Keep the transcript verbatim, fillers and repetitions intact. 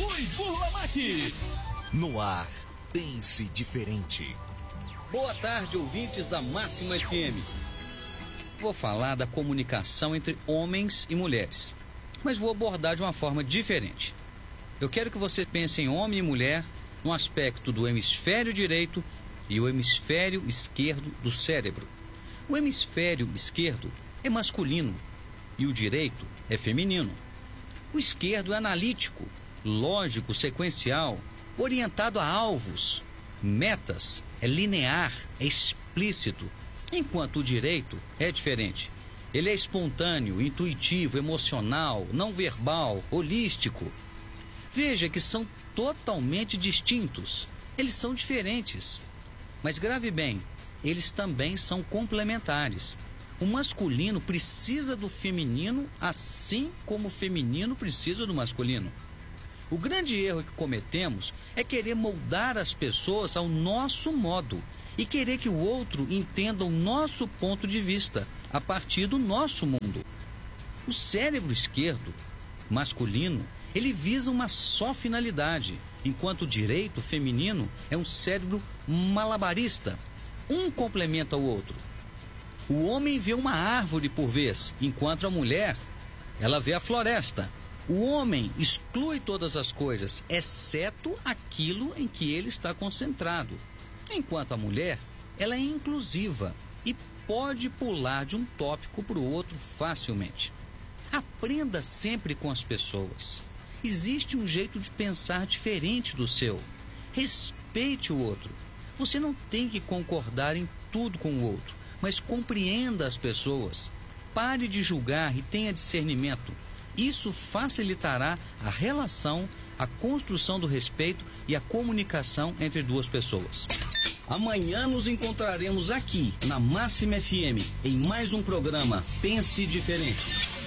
Rui Burlamac. No ar, pense diferente. Boa tarde, ouvintes da Máxima F M. Vou falar da comunicação entre homens e mulheres, mas vou abordar de uma forma diferente. Eu quero que você pense em homem e mulher no aspecto do hemisfério direito e o hemisfério esquerdo do cérebro. O hemisfério esquerdo é masculino e o direito é feminino. O esquerdo é analítico, lógico, sequencial, orientado a alvos, metas, é linear, é explícito, enquanto o direito é diferente. Ele é espontâneo, intuitivo, emocional, não verbal, holístico. Veja que são totalmente distintos, eles são diferentes. Mas grave bem, eles também são complementares. O masculino precisa do feminino, assim como o feminino precisa do masculino. O grande erro que cometemos é querer moldar as pessoas ao nosso modo e querer que o outro entenda o nosso ponto de vista a partir do nosso mundo. O cérebro esquerdo, masculino, ele visa uma só finalidade, enquanto o direito feminino é um cérebro malabarista. Um complementa o outro. O homem vê uma árvore por vez, enquanto a mulher, ela vê a floresta. O homem exclui todas as coisas, exceto aquilo em que ele está concentrado. Enquanto a mulher, ela é inclusiva e pode pular de um tópico para o outro facilmente. Aprenda sempre com as pessoas. Existe um jeito de pensar diferente do seu. Respeite o outro. Você não tem que concordar em tudo com o outro, mas compreenda as pessoas. Pare de julgar e tenha discernimento. Isso facilitará a relação, a construção do respeito e a comunicação entre duas pessoas. Amanhã nos encontraremos aqui na Máxima F M em mais um programa Pense Diferente.